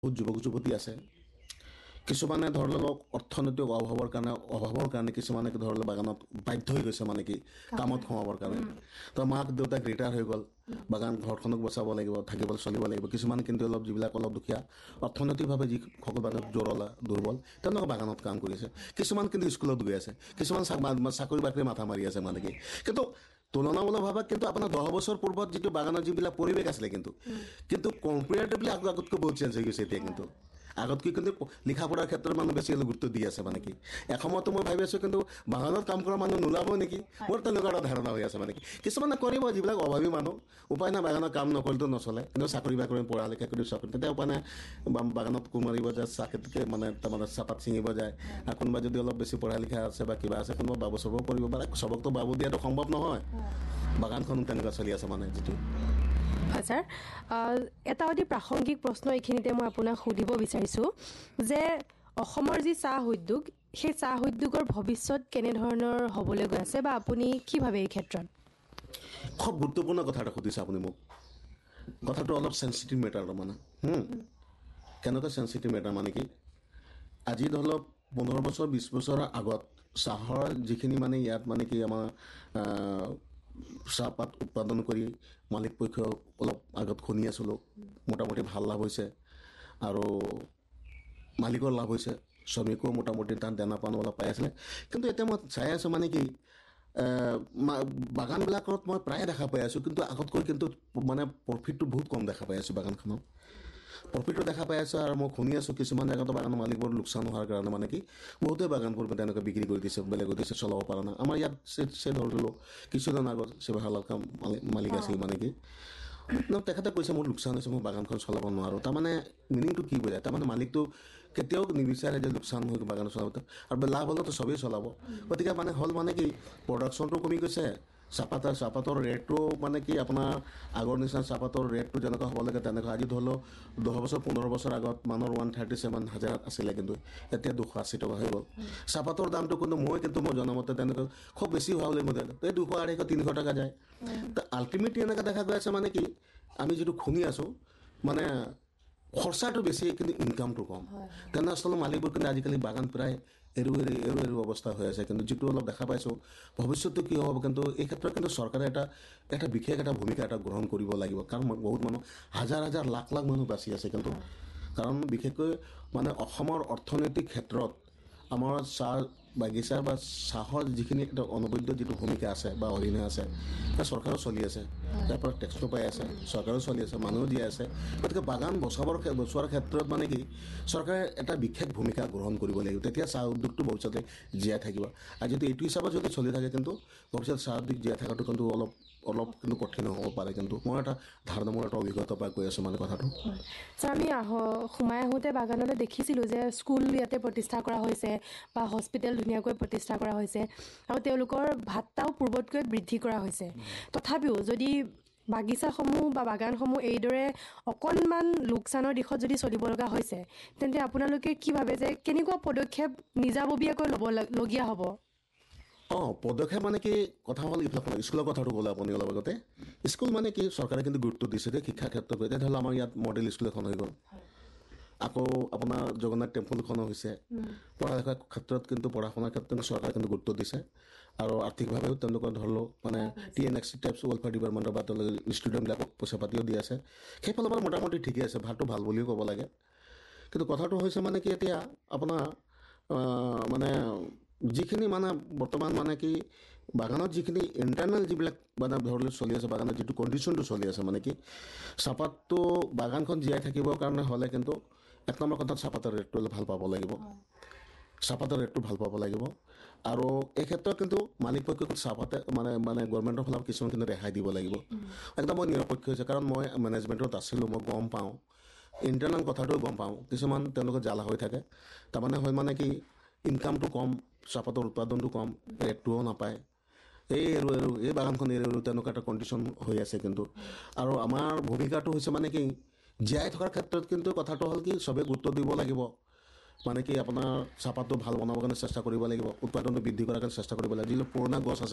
বহুত যুৱক যুৱতী আছে কিছুমানে ধৰি লওক অৰ্থনৈতিক অভাৱৰ কাৰণে কিছুমানে ধৰি লওক বাগানত বাধ্য হৈ গৈছে মানে কি কামত সোমাবৰ কাৰণে তো মাক দেউতাক ৰিটায়াৰ হৈ গ'ল বাগান ঘৰখনক বচাব লাগিব থাকিবলৈ চলিব লাগিব কিছুমান কিন্তু যিবিলাক অলপ দুখীয়া অৰ্থনৈতিকভাৱে যিসকল বাগানত জোৰলা দুৰ্বল তেওঁলোকে বাগানত কাম কৰিছে কিছুমান কিন্তু স্কুলত গৈ আছে কিছুমান চাকৰি বাকৰি মাথা মাৰি আছে মানে কি কিন্তু তুলনামূলকভাৱে কিন্তু আপোনাৰ 10 বছৰ পূৰ্বত যিটো বাগানৰ যিবিলাক পৰিৱেশ আছিলে কিন্তু কম্পেয়াৰেটিভলি আগতকৈ বহুত চেঞ্জ হৈ গৈছে এতিয়া কিন্তু আগতকৈ কিন্তু লিখা পঢ়াৰ ক্ষেত্ৰত মানুহ বেছি গুৰুত্ব দি আছে মানে কি এসময়তো মই ভাবি আছোঁ কিন্তু বাগানত কাম কৰা মানুহ নোলাব নেকি মোৰ তেনেকুৱা এটা ধাৰণা হৈ আছে মানে কি কিছুমানে কৰিব যিবিলাক অভাৱী মানুহ উপায় নাই বাগানত কাম নকৰিলেতো নচলে কিন্তু চাকৰি বাকৰি পঢ়া লিখা কৰি চাকৰি তেতিয়া উপায় নাই বাগানত কোৰ মাৰিব যায় চাকৰিতকৈ মানে তাৰমানে চাহপাত ছিঙিব যায় আৰু কোনোবা যদি অলপ বেছি পঢ়া লিখা আছে বা কিবা আছে কোনোবা বাবু চাবু কৰিব পাৰে চবকতো বাবু দিয়াটো সম্ভৱ নহয় বাগানখনো তেনেকুৱা চলি আছে মানে যিটো হয় স্যাৰ এটা অতি প্ৰাসংগিক প্ৰশ্ন এইখিনিতে মই আপোনাক সুধিব বিচাৰিছোঁ যে অসমৰ যি চাহ উদ্যোগ সেই চাহ উদ্যোগৰ ভৱিষ্যত কেনেধৰণৰ হ'বলৈ গৈ আছে বা আপুনি কি ভাবে এই ক্ষেত্ৰত খুব গুৰুত্বপূৰ্ণ কথা এটা সুধিছে আপুনি মোক কথাটো অলপ সেনচিটিভ মেটাৰ মানে কেনেকুৱা সেনচিটিভ মেটাৰ মানে কি আজি ধৰি লওক 15 বছৰ 20 বছৰৰ আগত চাহৰ যিখিনি মানে ইয়াত মানে কি আমাৰ চাহপাত উৎপাদন কৰি মালিক পক্ষ অলপ আগত শুনি আছিলোঁ মোটামুটি ভাল লাভ হৈছে আৰু মালিকৰ লাভ হৈছে শ্ৰমিকো মোটামুটি তাত দানা পানী অলপ পাই আছিলে কিন্তু এতিয়া মই চাই আছোঁ মানে কি বাগানবিলাকত মই প্ৰায় দেখা পাই আছোঁ কিন্তু আগতকৈ কিন্তু মানে প্ৰফিটটো বহুত কম দেখা পাই আছোঁ বাগানখনত প্ৰফিটটো দেখা পাই আছোঁ আৰু মই শুনি আছোঁ কিছুমান জেগাতো বাগানৰ মালিকবোৰ লোকচান হোৱাৰ কাৰণে মানে কি বহুতে বাগানবোৰ তেনেকৈ বিক্ৰী কৰি দিছে বেলেগত দিছে চলাব পৰা নাই আমাৰ ইয়াত ধৰিলোঁ কিছুদিন আগত শিৱহালৰ মালিক আছিল মানে কি তেখেতে কৈছে মোৰ লোকচান হৈছে মই বাগানখন চলাব নোৱাৰোঁ তাৰমানে মিনিংটো কি বুজায় তাৰমানে মালিকটো কেতিয়াও নিবিচাৰে যে লোকচান হৈ বাগান চলাব আৰু লাভ হ'লেতো চবেই চলাব গতিকে মানে হ'ল মানে কি প্ৰডাকশ্যনটো কমি গৈছে চাহপাতৰ ৰেটটো মানে কি আপোনাৰ আগৰ নিচিনা চাহপাতৰ ৰেটটো যেনেকুৱা হ'ব লাগে তেনেকুৱা আজি ধৰি লওক 10 বছৰ 15 বছৰ আগত মানুহৰ 137,000 আছিলে কিন্তু এতিয়া 280 টকা হৈ গ'ল চাহপাতৰ দামটো কিন্তু মই জনামতে তেনেকৈ খুব বেছি হোৱা বুলি মই এই 200 250 300 টকা যায় তো আল্টিমেটলি এনেকৈ দেখা গৈ আছে মানে কি আমি যিটো শুনি আছোঁ মানে খৰচাটো বেছি কিন্তু ইনকামটো কম তেনেস্থলত মালিকবোৰ কিন্তু আজিকালি বাগান প্ৰায় এৰু অৱস্থা হৈ আছে কিন্তু যিটো অলপ দেখা পাইছোঁ ভৱিষ্যতটো কি হ'ব কিন্তু এই ক্ষেত্ৰত কিন্তু চৰকাৰে এটা বিশেষ এটা ভূমিকা এটা গ্ৰহণ কৰিব লাগিব কাৰণ বহুত মানুহ হাজাৰ হাজাৰ লাখ লাখ মানুহ বাচি আছে কিন্তু কাৰণ বিশেষকৈ মানে অসমৰ অৰ্থনৈতিক ক্ষেত্ৰত আমাৰ চাহ বাগিচা বা চাহৰ যিখিনি এটা অনবদ্য যিটো ভূমিকা আছে বা অৰিহণা আছে সেয়া চৰকাৰো চলি আছে তাৰ পৰা টেক্সটো পাই আছে চৰকাৰো চলি আছে মানুহো দিয়া আছে গতিকে বাগান বচোৱাৰ ক্ষেত্ৰত মানে কি চৰকাৰে এটা বিশেষ ভূমিকা গ্ৰহণ কৰিব লাগিব তেতিয়া চাহ উদ্যোগটো ভৱিষ্যতে জীয়াই থাকিব আৰু যদি এইটো হিচাপত যদি চলি থাকে কিন্তু ভৱিষ্যতে চাহ উদ্যোগ জীয়াই থকাটো কিন্তু অলপ কিন্তু কঠিন হ'ব পাৰে কিন্তু মই এটা ধাৰণা মোৰ এটা অভিজ্ঞতাৰ পৰা কৈ আছোঁ মানে কথাটো ছাৰ আমি সোমাই আহোঁতে বাগানলৈ দেখিছিলোঁ যে স্কুল ইয়াতে প্ৰতিষ্ঠা কৰা হৈছে বা হস্পিটেল ধুনীয়াকৈ প্ৰতিষ্ঠা কৰা হৈছে আৰু তেওঁলোকৰ ভাত্তাও পূৰ্বতকৈ বৃদ্ধি কৰা হৈছে তথাপিও যদি বাগিচাসমূহ বা বাগানসমূহ এইদৰে অকণমান লোকচানৰ দিশত যদি চলিব লগা হৈছে তেন্তে আপোনালোকে কি ভাবে যে কেনেকুৱা পদক্ষেপ নিজাববীয়াকৈ ল'বলগীয়া হ'ব পদক্ষেপ মানে কি কথা হ'ল স্কুলৰ কথাটো ক'লে আপুনি অলপ আগতে স্কুল মানে কি চৰকাৰে কিন্তু গুৰুত্ব দিছে যে শিক্ষাৰ ক্ষেত্ৰত এতিয়া ধৰি লওক আমাৰ ইয়াত মডেল স্কুল এখন হৈ গ'ল আকৌ আপোনাৰ জগন্নাথ টেম্পলখনো হৈছে পঢ়া লিখাৰ ক্ষেত্ৰত কিন্তু পঢ়া শুনাৰ ক্ষেত্ৰত চৰকাৰে কিন্তু গুৰুত্ব দিছে আৰু আৰ্থিকভাৱেও তেওঁলোকৰ ধৰিলওক মানে TNX টেপছ ৱেলফেয়াৰ ডিপাৰ্টমেণ্টৰ বা তেওঁলোকে ষ্টুডেণ্টবিলাকক পইচা পাতিও দি আছে সেইফালৰ পৰা মোটামুটি ঠিকেই আছে ভালটো ভাল বুলিও ক'ব লাগে কিন্তু কথাটো হৈছে মানে কি এতিয়া আপোনাৰ মানে যিখিনি মানে বৰ্তমান মানে কি বাগানত যিখিনি ইণ্টাৰনেল যিবিলাক মানে ধৰি চলি আছে বাগানত যিটো কণ্ডিশ্যনটো চলি আছে মানে কি চাহপাতটো বাগানখন জীয়াই থাকিবৰ কাৰণে হ'লে কিন্তু এক নম্বৰ কথাত চাহপাতৰ ৰেটটো অলপ ভাল পাব লাগিব চাহপাতৰ ৰেটটো ভাল পাব লাগিব আৰু এই ক্ষেত্ৰত কিন্তু মালিক পক্ষক চাহপাতে মানে গভৰ্ণমেণ্টৰ ফালৰ কিছুমান কিন্তু ৰেহাই দিব লাগিব একদম মই নিৰপেক্ষ হৈছে কাৰণ মই মেনেজমেণ্টত আছিলোঁ মই গম পাওঁ ইণ্টাৰনেল কথাটোও গম পাওঁ কিছুমান তেওঁলোকৰ জ্বালা হৈ থাকে তাৰমানে হয় মানে কি ইনকামটো কম চাহপাতৰ উৎপাদনটো কম ৰেটটোও নাপায় এই বাগানখন তেনেকুৱা এটা কণ্ডিশ্যন হৈ আছে কিন্তু আৰু আমাৰ ভূমিকাটো হৈছে মানে কি জীয়াই থকাৰ ক্ষেত্ৰত কিন্তু কথাটো হ'ল কি চবেই গুৰুত্ব দিব লাগিব মানে কি আপোনাৰ চাহপাতটো ভাল বনাবৰ কাৰণে চেষ্টা কৰিব লাগিব উৎপাদনটো বৃদ্ধি কৰাৰ কাৰণে চেষ্টা কৰিব লাগিব যিবিলাক পুৰণা গছ আছে